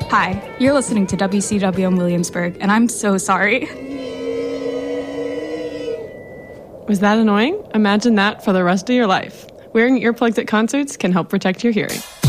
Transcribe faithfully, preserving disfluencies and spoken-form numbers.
Hi, you're listening to W C W in Williamsburg, and I'm so sorry. Was that annoying? Imagine that for the rest of your life. Wearing earplugs at concerts can help protect your hearing.